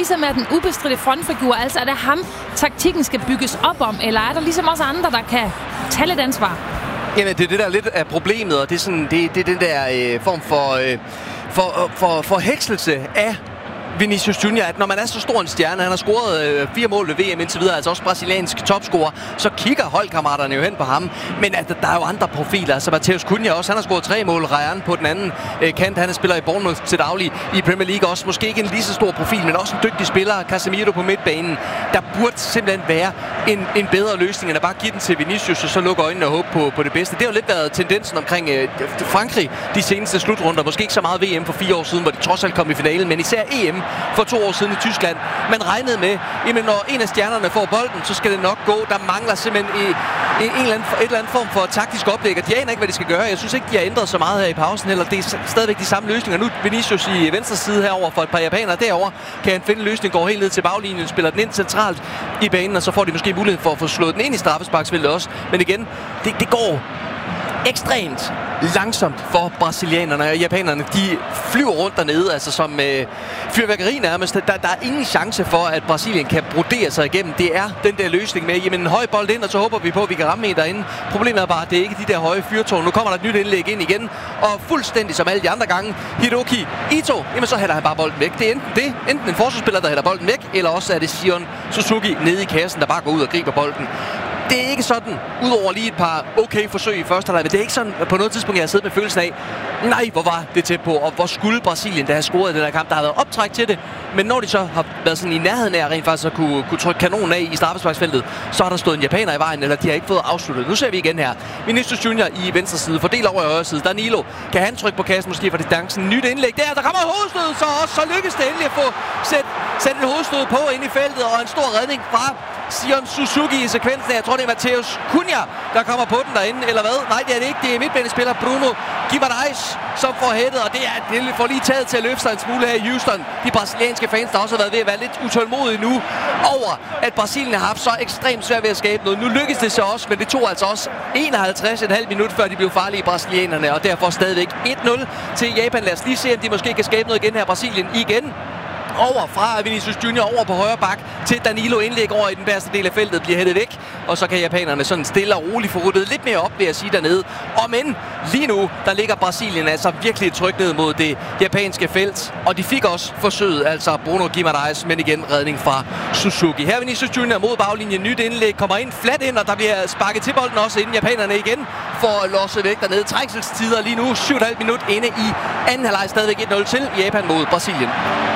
ligesom er den ubestridte frontfigur? Altså er det ham, taktikken skal bygges op om, eller er der ligesom også andre, der kan tage lidt ansvar? Jamen, det er det, der lidt af problemet, og det er, sådan, det er den der form for forhekslelse af Vinicius Junior, at når man er så stor en stjerne, han har scoret 4 mål ved VM indtil videre, altså også brasiliansk topscorer, så kigger holdkammeraterne jo hen på ham. Men at der er jo andre profiler, altså Matheus Cunha også, han har scoret 3 mål, Ryan på den anden kant, han spiller i Bournemouth til daglig i Premier League også, måske ikke en lige så stor profil, men også en dygtig spiller, Casemiro på midtbanen. Der burde simpelthen være en bedre løsning, end at bare give den til Vinicius, og så lukke øjnene og håbe på det bedste. Det har jo lidt været tendensen omkring Frankrig de seneste slutrunder, måske ikke så meget VM for 4 år siden, hvor de trods alt kom i finalen, men især EM for 2 år siden i Tyskland. Man regnede med, at når en af stjernerne får bolden, så skal det nok gå. Der mangler simpelthen et eller andet form for taktisk oplæg, og de aner ikke, hvad de skal gøre. Jeg synes ikke, de har ændret så meget her i pausen, eller det er stadigvæk de samme løsninger. Nu Vinicius i venstre side herover for et par japanere derovre, kan han finde en løsning, går helt ned til baglinjen, spiller den ind centralt i banen, og så får de måske mulighed for at få slået den ind i straffesparksfeltet også. Men igen, det går ekstremt langsomt for brasilianerne og japanerne. De flyver rundt dernede, altså som fyrværkeri nærmest. Der er ingen chance for, at Brasilien kan brodere sig igennem. Det er den der løsning med, jamen en høj bold ind, og så håber vi på, at vi kan ramme en derinde. Problemet er bare, at det er ikke de der høje fyrtårne. Nu kommer der et nyt indlæg ind igen, og fuldstændig som alle de andre gange, Hiroki Ito, jamen så hælder han bare bolden væk. Det er enten en forsvarsspiller, der hælder bolden væk, eller også er det Shion Suzuki nede i kassen, der bare går ud og griber bolden. Det er ikke sådan, udover lige et par okay forsøg i første halvleg, men det er ikke sådan på noget tidspunkt, jeg har siddet med følelsen af, nej, hvor var det tæt på, og hvor skulle Brasilien, der har scoret i den her kamp, der har været optræk til det, men når de så har været sådan i nærheden af rent faktisk at kunne trykke kanonen af i straffesparksfeltet, så har der stået en japaner i vejen, eller de har ikke fået afsluttet. Nu ser vi igen her. Vinicius Junior i venstre side, fordel over i højre side. Danilo, kan han trykke på kassen måske for distancen? Nyt indlæg der kommer hovedstødet, så lykkes det endelig at få sætte et hovedstød på ind i feltet, og en stor redning fra Shion Suzuki i sekvensen. Jeg tror, det er Matheus Cunha, der kommer på den derinde, eller hvad? Nej, det er det ikke. Det er midtbanespiller Bruno Guimarães, som får hættet, og det får lige taget til at løfte sig en smule her i Houston. De brasilianske fans, der også har været ved at være lidt utålmodige nu over, at Brasilien har haft så ekstremt svært ved at skabe noget. Nu lykkedes det så også, men det tog altså også 51,5 minut, før de blev farlige, brasilianerne, og derfor stadigvæk 1-0 til Japan. Lad os lige se, om de måske kan skabe noget igen her. Brasilien igen over fra Vinicius Junior over på højre bak til Danilo, indlæg over i den bagerste del af feltet, bliver hættet væk, og så kan japanerne sådan stille og roligt få ryddet lidt mere op, ved at sige dernede. Og men lige nu, der ligger Brasilien altså virkelig trykt ned mod det japanske felt, og de fik også forsøget, altså Bruno Guimarães, men igen redning fra Suzuki. Her Vinicius Junior mod baglinjen, nyt indlæg, kommer ind flat ind, og der bliver sparket til bolden også, inden japanerne igen får losset væk dernede. Trængselstider lige nu, 7,5 minut inde i anden halvleg, stadigvæk 1-0 til Japan mod Brasilien.